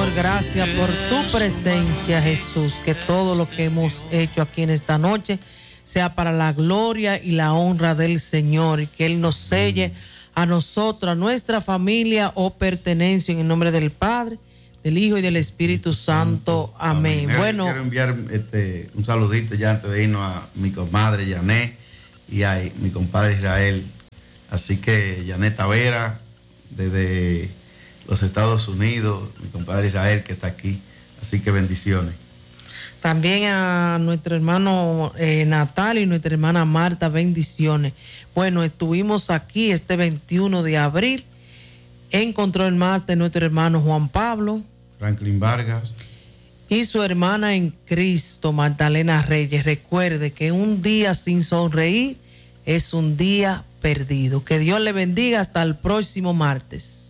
Señor, gracias por tu presencia, Jesús. Que todo lo que hemos hecho aquí en esta noche sea para la gloria y la honra del Señor, y que Él nos selle a nosotros, a nuestra familia o pertenencia, en el nombre del Padre, del Hijo y del Espíritu Santo. Amén. Bueno, quiero enviar un saludito ya antes de irnos a mi comadre Yanet y a mi compadre Israel. Así que Yanet Tavera, desde los Estados Unidos, mi compadre Israel que está aquí. Así que bendiciones. También a nuestro hermano Natal y nuestra hermana Marta, bendiciones. Bueno, estuvimos aquí este 21 de abril en Control Master nuestro hermano Juan Pablo Franklin Vargas y su hermana en Cristo, Magdalena Reyes. Recuerde que un día sin sonreír es un día perdido. Que Dios le bendiga hasta el próximo martes.